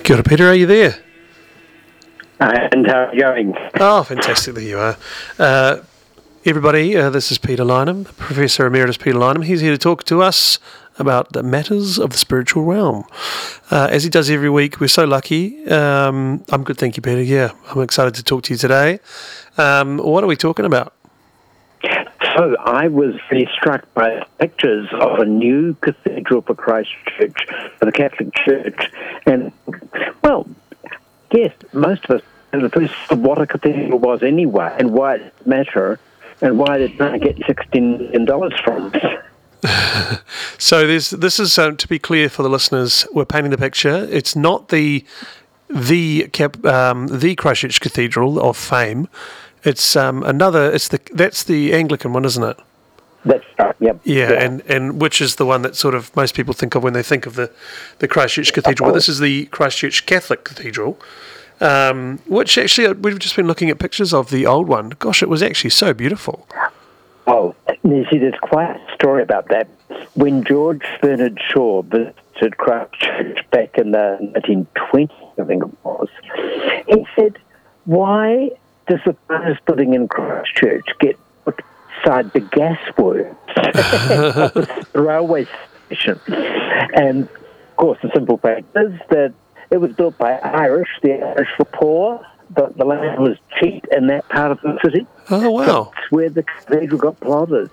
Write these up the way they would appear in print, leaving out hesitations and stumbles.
Kia ora, Peter, are you there? And how are you going? Oh, fantastic, there you are. Everybody, this is Peter Lynham, Professor Emeritus Peter Lynham. He's here to talk to us about the matters of the spiritual realm. As he does every week, we're so lucky. I'm good, thank you, Peter. Yeah, I'm excited to talk to you today. What are we talking about? So I was really struck by pictures of a new cathedral for Christ Church, for the Catholic Church. And, well, yes, most of us know the first of what a cathedral was anyway, and why it mattered, and why they didn't get $16 million from us. So this is, to be clear for the listeners, we're painting the picture. It's not the Christchurch Cathedral of fame. It's that's the Anglican one, isn't it? That's right, yep. Yeah. And which is the one that sort of most people think of when they think of the Christchurch Cathedral. But this is the Christchurch Catholic Cathedral, which actually we've just been looking at pictures of the old one. Gosh, it was actually so beautiful. Oh, you see, there's quite a story about that. When George Bernard Shaw visited Christchurch back in the 1920s, I think it was, he said, why does the finest building in Christchurch get put beside the gasworks opposite the railway station? And, of course, the simple fact is that it was built by Irish. The Irish were poor, but the land was cheap in that part of the city. Oh, wow. That's where the cathedral got plotted.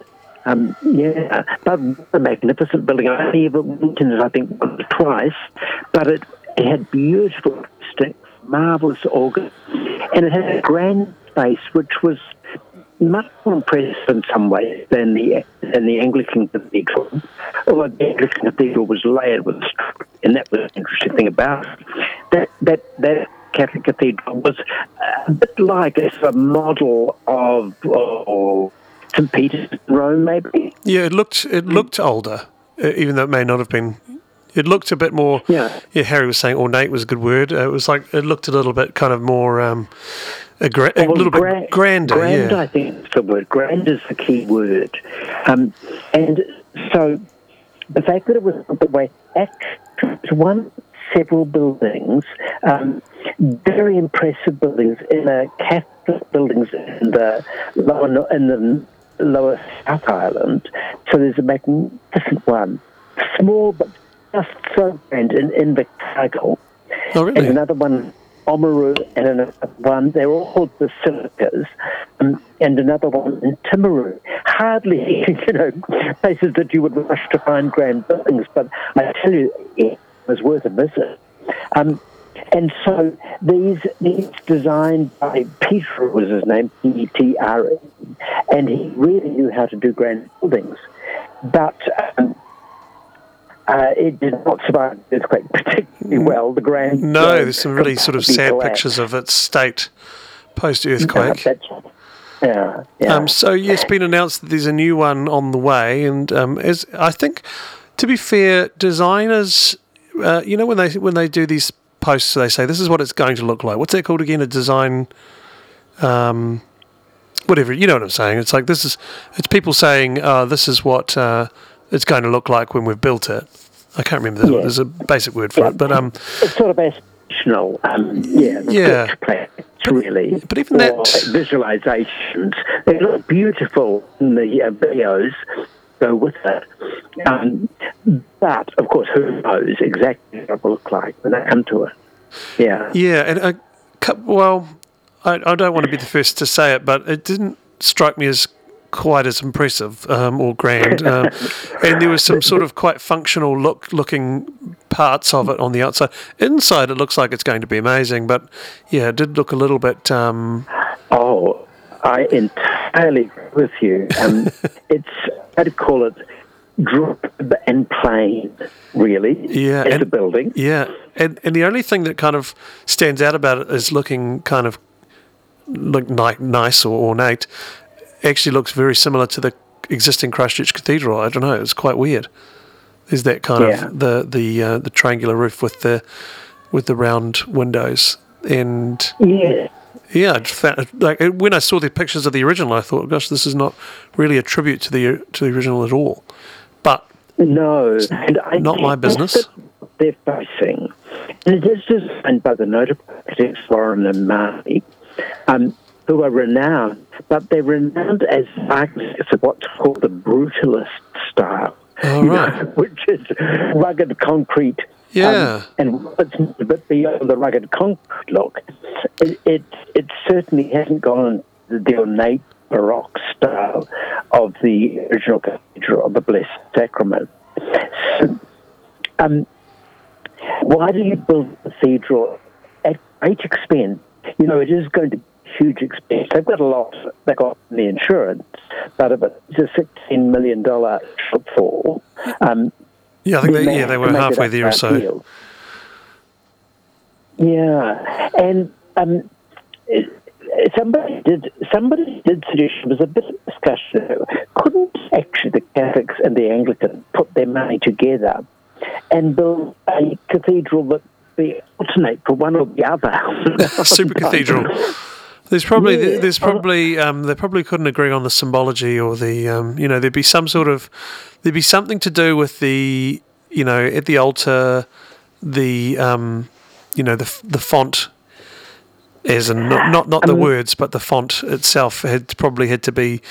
But a magnificent building. I only ever mentioned it, I think, once or twice, but it had beautiful acoustics, marvellous organ, and it had a grand space which was much more impressive in some ways than the Anglican Cathedral. Although the Anglican Cathedral was layered with structure, and that was the interesting thing about it. That Catholic Cathedral was a bit like a model of St. Peter's in Rome, maybe. Yeah, it looked older, even though it may not have been. It looked a bit more. Yeah, Harry was saying ornate was a good word. It was like it looked a little bit kind of more a little bit grander. Grand, I think is the word. Grand is the key word, and so the fact that it was the way actually one several buildings, very impressive buildings in the Catholic buildings in the lower South Island. So there's a magnificent one, small but just so grand in Invercargill. Oh, really? And another one, Oamaru, and another one, they're all called basilicas, and another one in Timaru. Hardly, places that you would rush to find grand buildings, but I tell you, it was worth a visit. And so these designed by Peter, was his name, P-E-T-R-E, and he really knew how to do grand buildings. But it did not survive the earthquake particularly well. The grand... No, there's some really sort of sad pictures of its state post-earthquake. Yeah. So, yes, it's been announced that there's a new one on the way, and as I think, to be fair, designers... when they do these posts, they say this is what it's going to look like. What's that called again? A design, whatever. You know what I'm saying? It's like it's people saying this is what it's going to look like when we've built it. I can't remember. There's a basic word for it, but it's sort of aspirational. Really. But even that visualizations, they look beautiful in the videos. Go with it. But, of course, who knows exactly what it will look like when they come to it. Yeah. Yeah, and, I don't want to be the first to say it, but it didn't strike me as quite as impressive or grand. And there was some sort of quite functional looking parts of it on the outside. Inside, it looks like it's going to be amazing, but, yeah, it did look a little bit... I entirely agree with you. I'd call it drop and plain, really, as a building. Yeah, and the only thing that kind of stands out about it is looking kind of nice or ornate. Actually looks very similar to the existing Christchurch Cathedral. I don't know, it's quite weird. There's that kind of the triangular roof with the round windows and... Yeah, I found, when I saw the pictures of the original, I thought, gosh, this is not really a tribute to the original at all. But no, not my business. They're facing And it is designed by the notable architects Warren and Marley, who are renowned, but they're renowned as architects of what's called the brutalist style, which is rugged concrete. Yeah. And it's a bit beyond the rugged concrete look. It certainly hasn't gone the ornate Baroque style of the original Cathedral of the Blessed Sacrament. So, why do you build a cathedral at great expense? You know, it is going to be a huge expense. They've got a lot. They got the insurance, but if it's a $16 million shortfall. Yeah, I think they were halfway there or so. Deal. Yeah, and somebody did suggest, there was a bit of discussion, couldn't actually the Catholics and the Anglicans put their money together and build a cathedral that be alternate for one or the other? Super cathedral. They probably couldn't agree on the symbology or the there'd be something to do with the at the altar the font, as in not the words, but the font itself had to be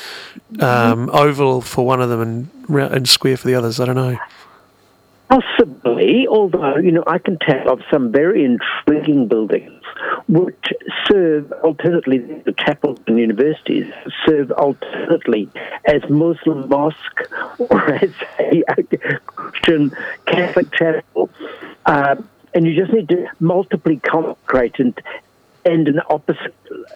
oval for one of them and square for the others. I don't know. Possibly, although, I can tell of some very intriguing buildings which serve alternately, the chapels and universities serve alternately as Muslim mosque or as a Christian Catholic chapel. And you just need to multiply consecrate and in opposite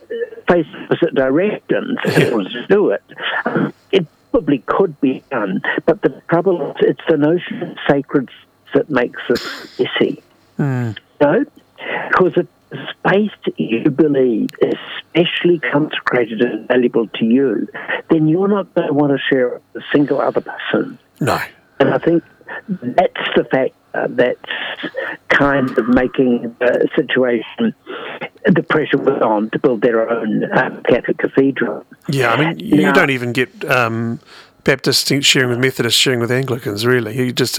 directions in order to do it. It probably could be done, but the trouble is it's the notion of sacred that makes it messy. Because if the space you believe is specially consecrated and valuable to you, then you're not going to want to share it with a single other person. No. And I think that's the fact that's kind of making the situation, the pressure was on to build their own Catholic cathedral. Yeah, I mean, you don't even get Baptists sharing with Methodists, sharing with Anglicans, really.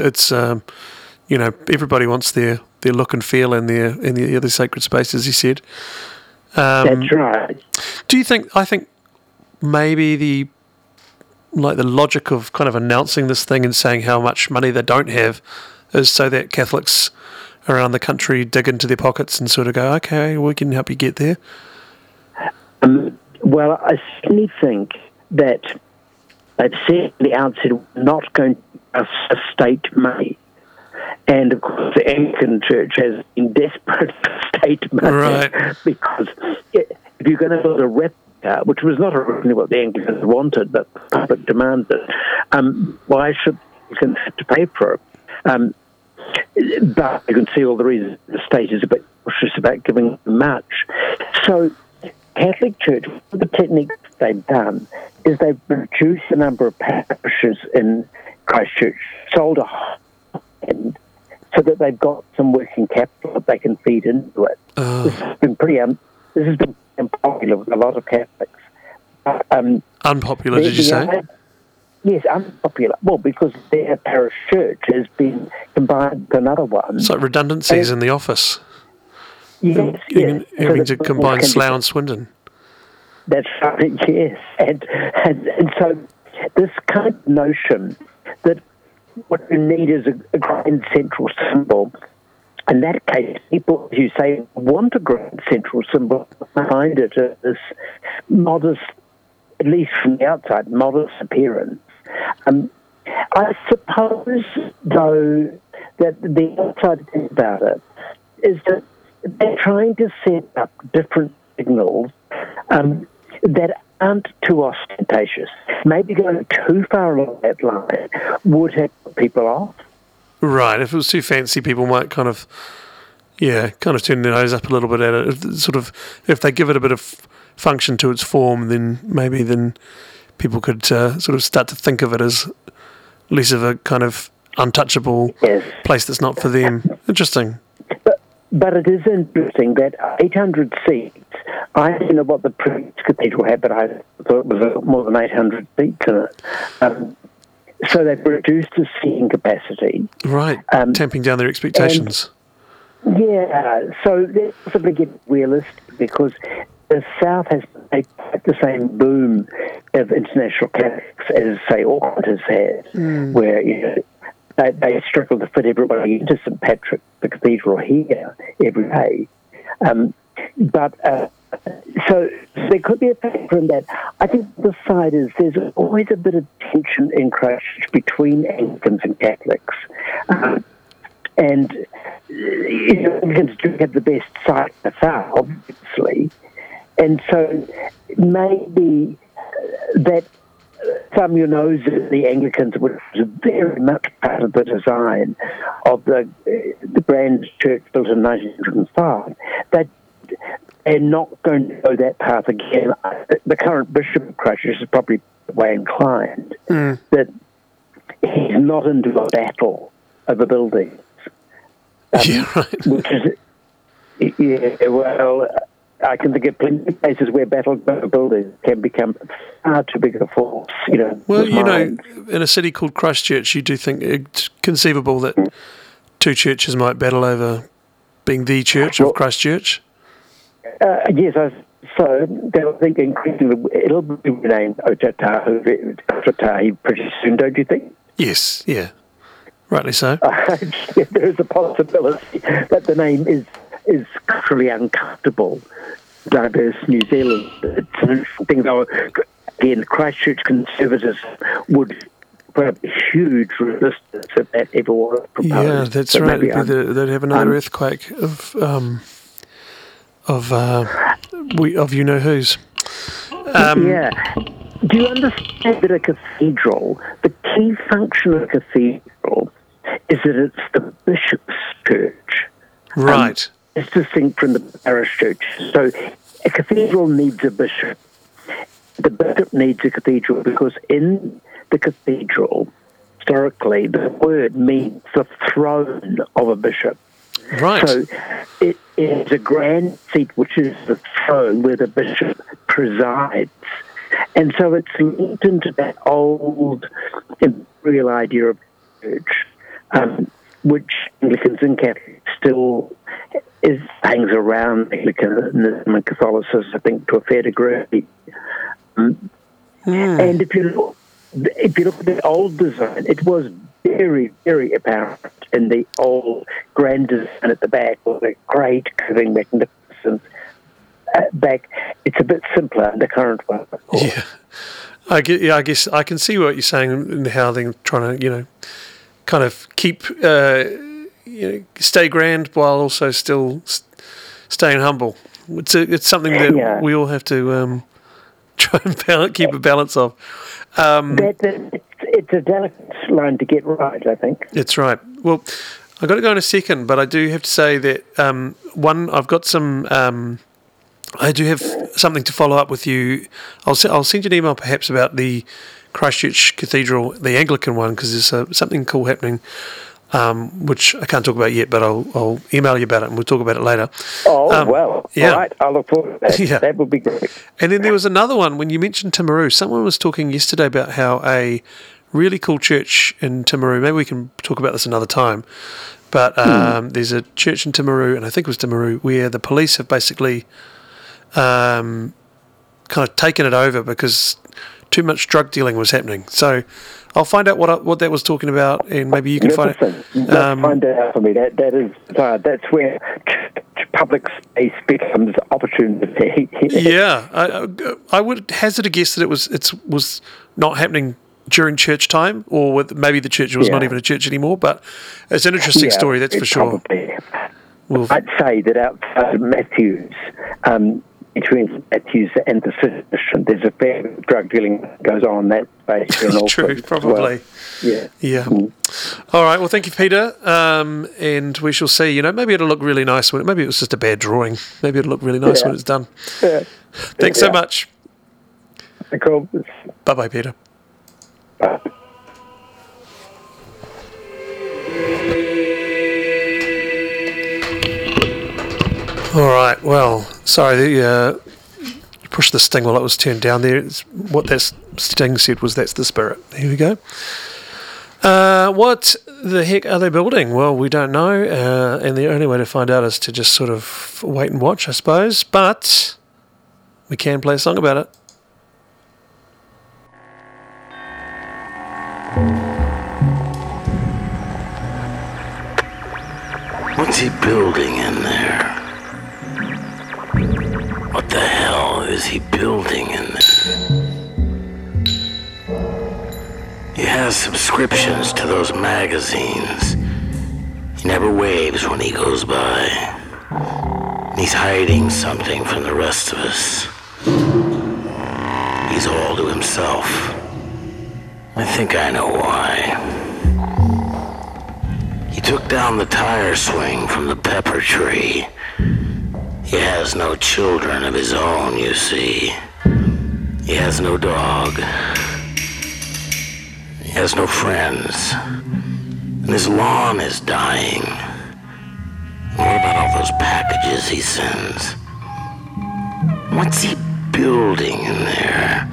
Everybody wants their look and feel in the other sacred spaces, you said. That's right. Do you think, I think maybe the logic of kind of announcing this thing and saying how much money they don't have is so that Catholics around the country dig into their pockets and sort of go, okay, we can help you get there? Well, I certainly think that they've said at the outset we're not going to give us state money. And, of course, the Anglican Church has been desperate for state money. Right. Because if you're going to build a replica, which was not originally what the Anglicans wanted, but the public demanded, why should the Anglicans have to pay for it? But you can see all the reasons the state is a bit cautious about giving much. So Catholic Church, one of the techniques they've done is they've reduced the number of parishes in Christchurch, sold a hand, so that they've got some working capital that they can feed into it. This has been pretty unpopular with a lot of Catholics. Unpopular, did you say? Yes, unpopular. Well, because their parish church has been combined with another one. It's like redundancies in the office. Yes, having to combine Slough and Swindon. That's right, yes. And so this kind of notion that what you need is a grand central symbol. In that case, people, as you say, want a grand central symbol behind it, this modest, at least from the outside, modest appearance. I suppose, though, that the outside thing about it is that they're trying to set up different signals that aren't too ostentatious. Maybe going too far along that line would have put people off. Right. If it was too fancy, people might kind of turn their nose up a little bit at it. If they give it a bit of function to its form, then people could sort of start to think of it as less of a kind of untouchable place that's not for them. Interesting. But it is interesting that 800 seats, I don't know what the previous cathedral had, but I thought it was more than 800 seats in it. So they've reduced the seating capacity. Right, tamping down their expectations. Yeah, so that's also get realistic because the South has had quite the same boom of international Catholics as, say, Auckland has had, where they struggle to fit everybody into St Patrick, the cathedral here, every day. So there could be a factor in that. I think the side is there's always a bit of tension in Christchurch between Anglicans and Catholics. And Anglicans do have the best side of the South, obviously. And so maybe that thumb your nose at the Anglicans, which was very much part of the design of the grand church built in 1905, that they're not going to go that path again. The current Bishop of Christchurch is probably way inclined that he's not into a battle over buildings. Yeah, right. Which is, well, I can think of plenty of places where battle over buildings can become far too big a force. Well, in a city called Christchurch, you do think it's conceivable that two churches might battle over being the church of Christchurch? Yes, so they'll think increasingly it'll be renamed Ōtautahi pretty soon, don't you think? Yes, yeah. Rightly so. There is a possibility that the name is culturally uncomfortable. Diverse New Zealand. It's an interesting thing, though. Again, Christchurch conservatives would put up huge resistance if that ever was proposed. Yeah, that's right. They'd have another earthquake of you know who's. Yeah. Do you understand that a cathedral, the key function of a cathedral is that it's the bishop's church? Right. It's distinct from the parish church. So a cathedral needs a bishop. The bishop needs a cathedral because in the cathedral, historically, the word means the throne of a bishop. Right. So it is a grand seat, which is the throne where the bishop presides. And so it's linked into that old imperial idea of church, which Anglicans and Catholics still hangs around Anglicanism and Catholicism, I think, to a fair degree. And if you look at the old design, it was very, very apparent in the old grand design at the back, with the great curving magnificence back. It's a bit simpler in the current one, of course. Yeah. I guess I can see what you're saying and how they're trying to, kind of keep, stay grand while also still staying humble. It's something that we all have to try and keep a balance of. It's a delicate line to get right, I think. That's right. Well, I've got to go in a second, but I do have to say that, I've got some... I do have something to follow up with you. I'll send you an email perhaps about the Christchurch Cathedral, the Anglican one, because there's something cool happening, which I can't talk about yet, but I'll email you about it and we'll talk about it later. Oh, well. Yeah. All right. I'll look forward to that. Yeah. That would be great. And then there was another one, when you mentioned Timaru, someone was talking yesterday about how a really cool church in Timaru, maybe we can talk about this another time, but there's a church in Timaru, and I think it was Timaru, where the police have basically... kind of taken it over because too much drug dealing was happening. So I'll find out what that was talking about, and maybe you can find it. Find it out for me. That's where public space becomes opportunity. Yeah, I would hazard a guess that it was not happening during church time, or maybe the church was not even a church anymore. But it's an interesting story, that's for sure. I'd say that outside of Matthews, between Matthews and the Citizen, there's a fair drug dealing that goes on that space. True, probably. Well. Yeah. All right. Well, thank you, Peter. And we shall see. Maybe it'll look really nice maybe it was just a bad drawing. Maybe it'll look really nice when it's done. Yeah. Thanks so much. Cool. Bye-bye, Peter. Bye. All right. Well, sorry. You pushed the sting while it was turned down there. What that sting said was, that's the spirit. Here we go. What the heck are they building? Well, we don't know, and the only way to find out is to just sort of wait and watch, I suppose. But we can play a song about it. What's he building in there? What the hell is he building in there? He has subscriptions to those magazines. He never waves when he goes by. And he's hiding something from the rest of us. He's all to himself. I think I know why. He took down the tire swing from the pepper tree. He has no children of his own, you see. He has no dog. He has no friends. And his lawn is dying. What about all those packages he sends? What's he building in there?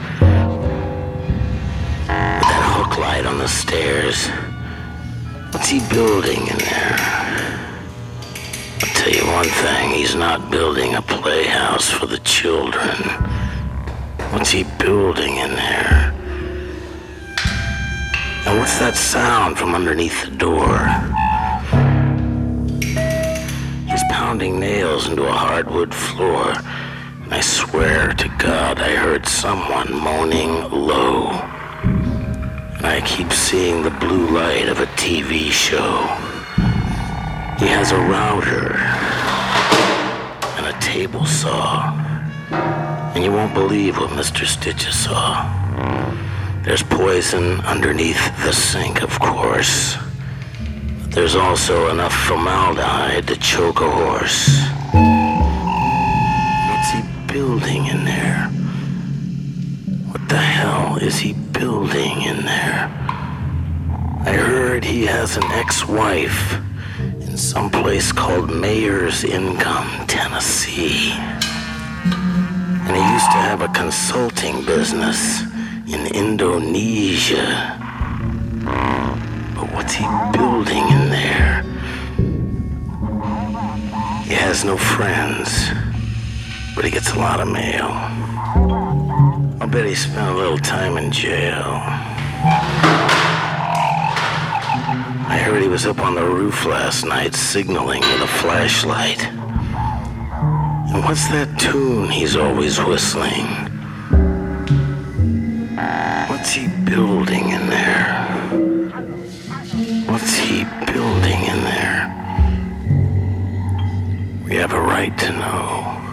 With that hook light on the stairs. What's he building in there? I'll tell you one thing, he's not building a playhouse for the children. What's he building in there? And what's that sound from underneath the door? He's pounding nails into a hardwood floor, and I swear to God I heard someone moaning low. And I keep seeing the blue light of a TV show. He has a router and a table saw. And you won't believe what Mr. Stitches saw. There's poison underneath the sink, of course. But there's also enough formaldehyde to choke a horse. What's he building in there? What the hell is he building in there? I heard he has an ex-wife in some place called Mayor's Income, Tennessee. And he used to have a consulting business in Indonesia. But what's he building in there? He has no friends, but he gets a lot of mail. I'll bet he spent a little time in jail. I heard he was up on the roof last night signaling with a flashlight. And what's that tune he's always whistling? What's he building in there? What's he building in there? We have a right to know.